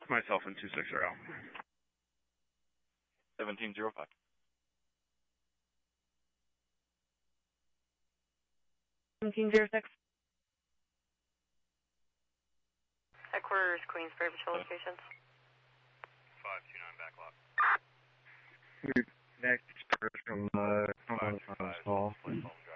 Myself in 260. 1705. Headquarters, Queensbury Patrol Locations. 529 backlog. Next from Call.